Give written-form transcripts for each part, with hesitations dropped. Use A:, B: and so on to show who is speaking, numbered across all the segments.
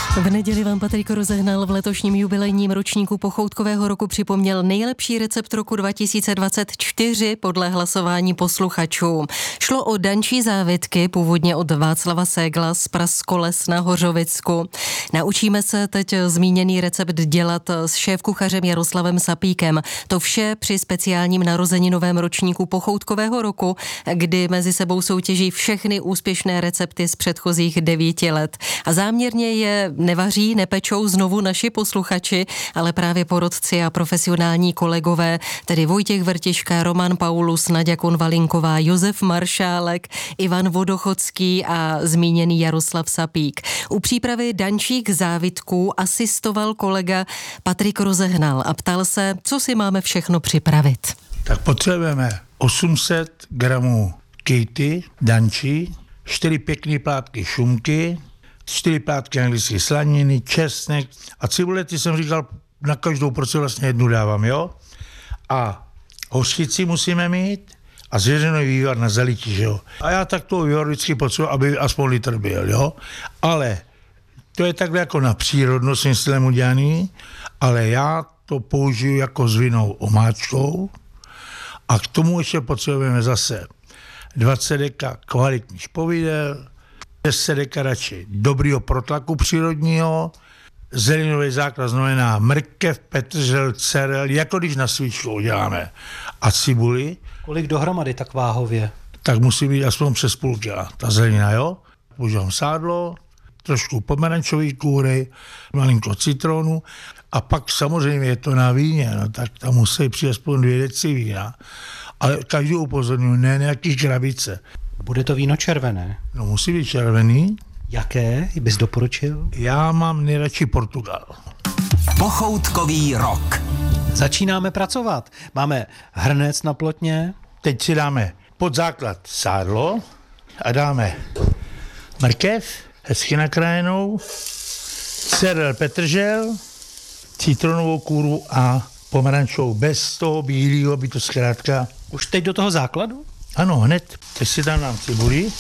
A: V neděli vám Patrik Rozehnal v letošním jubilejním ročníku pochoutkového roku připomněl nejlepší recept roku 2024 podle hlasování posluchačů. Šlo o dančí závitky, původně od Václava Ségla z Praskoles na Hořovicku. Naučíme se teď zmíněný recept dělat s šéfkuchařem Jaroslavem Sapíkem. To vše při speciálním narozeninovém ročníku pochoutkového roku, kdy mezi sebou soutěží všechny úspěšné recepty z předchozích 9 let. A záměrně je nevaří, nepečou znovu naši posluchači, ale právě porodci a profesionální kolegové, tedy Vojtěch Vrtiška, Roman Paulus, Naďa Konvalinková, Josef Maršálek, Ivan Vodochodský a zmíněný Jaroslav Sapík. U přípravy dančích závitků asistoval kolega Patrik Rozehnal a ptal se, co si máme všechno připravit.
B: Tak potřebujeme 800 gramů kejty, dančí, 4 pěkný plátky šunky, 4 plátky anglické slaniny, česnek a cibulety jsem říkal, na každou porci vlastně jednu dávám, jo? A hořčici musíme mít a zvěřený vývar na zalití, že jo? A já tak toho vývar vždycky potřebuji, aby aspoň litr byl, jo? Ale to je takhle jako na přírodnost svým stylem udělaný, ale já to použiju jako s vinnou omáčkou a k tomu ještě potřebujeme zase 20 deka kvalitních povidel, 10 deka radši dobrýho protlaku přírodního, zelinový základ znamená mrkev, petržel, cerel, jako když na svíčku uděláme. A cibuli.
C: Kolik dohromady tak váhově?
B: Tak musí být aspoň přes půl kila, ta zelenina, jo? Používám sádlo, trošku pomerančové kůry, malinko citronu a pak samozřejmě je to na víně, no, tak tam musí přijít aspoň 2 deci vína. Ale každý upozorňuji, ne nějaký krabice.
C: Bude to víno červené?
B: No musí být červený.
C: Jaké bys doporučil?
B: Já mám nejradši Portugal.
D: Pochoutkový rok.
C: Začínáme pracovat. Máme hrnec na plotně.
B: Teď si dáme pod základ sádlo a dáme mrkev, hezky nakrájenou, cerel, petržel, citronovou kůru a pomerančovou. Bez toho bílého by to zkrátka...
C: Už teď do toho základu?
B: Ano, hned. Teď si tam dám cibuli.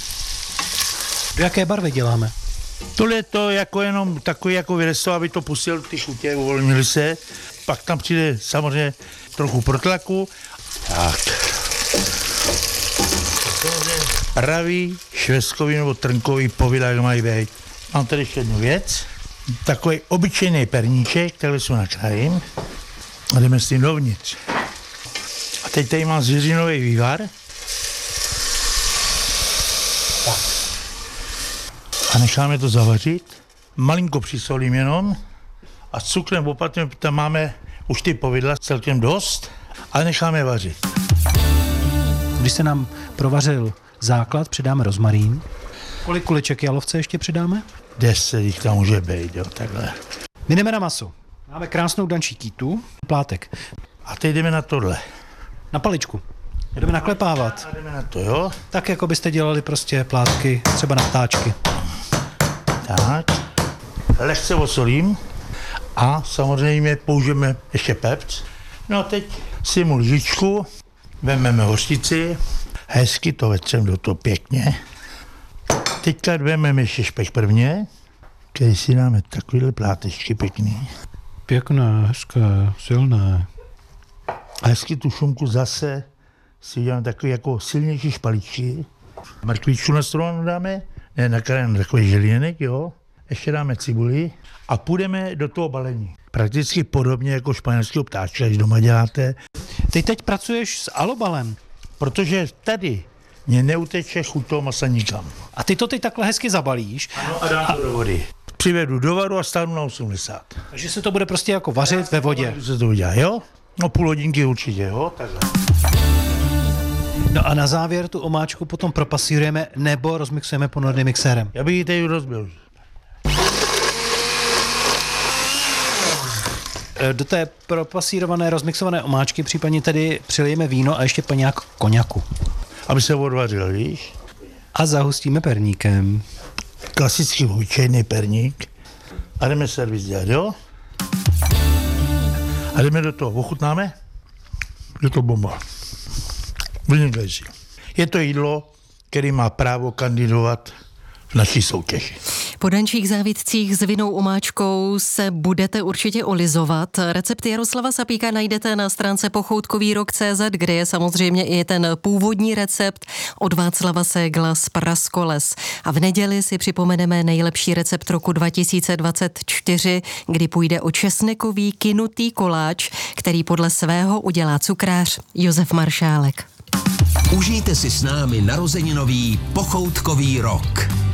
C: Do jaké barvy děláme?
B: Tohle je to jako jenom takový jako vyresto, aby to pustil ty chutě, uvolnili se. Pak tam přijde samozřejmě trochu protlaku. Tak. Pravý, švestkový nebo trnkový povidla, jak mají být. Mám tady ještě jednu věc. Takový obyčejný perníček, který si nakrájím. A jdeme s tím dovnitř. A teď tady mám zvěřinový vývar. Tak. A necháme to zavařit. Malinko přisolím jenom. A s cukrem opatrně, tam máme už ty povidla celkem dost. A necháme vařit.
C: Když se nám provařil základ, přidáme rozmarín. Kolik kuliček jalovce ještě přidáme?
B: 10 jich tam může být, jo, takhle.
C: My jdeme na maso. Máme krásnou dančí kýtu, plátek.
B: A teď jdeme na tohle.
C: Na paličku. Jdeme naklepávat.
B: A jdeme na to, jo?
C: Tak, jako byste dělali prostě plátky třeba na ptáčky.
B: Tak. Lehce osolím. A samozřejmě použijeme ještě pepř. No a teď si mu lžičku, vezmeme hořčici, hezky to vetřem do toho pěkně. Teďka vezmeme ještě špek prvně, který si dáme takovýhle plátečky pěkný.
C: Pěkné, hezké, silné.
B: A hezky tu šunku zase si uděláme takový jako silnější špaličky. Mrkvičku na stranu dáme, ne nakrájený takový želínek, jo. Ještě dáme cibuli a půjdeme do toho balení. Prakticky podobně jako španělského ptáčka, když doma děláte.
C: Ty teď pracuješ s alobalem.
B: Protože tady mě neuteče chuť toho masa nikam.
C: A ty to teď takhle hezky zabalíš.
B: Ano, a dám to do vody. Přivedu do varu a stáhnu na 80.
C: Takže se to bude prostě jako vařit ve vodě.
B: Se to udělá, jo? No půl hodinky určitě, jo? Takhle.
C: No a na závěr tu omáčku potom propasírujeme nebo rozmixujeme ponorným mixérem.
B: Já bych ji tady rozbil.
C: Do té propasírované, rozmixované omáčky případně tedy přilijeme víno a ještě paňák koňaku.
B: Aby se odvařil, víš?
C: A zahustíme perníkem.
B: Klasický obyčejný perník. A jdeme servis dělat, jo? A jdeme do toho. Ochutnáme? Je to bomba. Vynikající. Je to jídlo, který má právo kandidovat v naší soutěži.
A: Po dančích závitcích s vinnou omáčkou se budete určitě olizovat. Recept Jaroslava Sapíka najdete na stránce pochoutkovýrok.cz, kde je samozřejmě i ten původní recept od Václava Ségla z Praskoles. A v neděli si připomeneme nejlepší recept roku 2024, kdy půjde o česnekový kynutý koláč, který podle svého udělá cukrář Josef Maršálek.
D: Užijte si s námi narozeninový pochoutkový rok.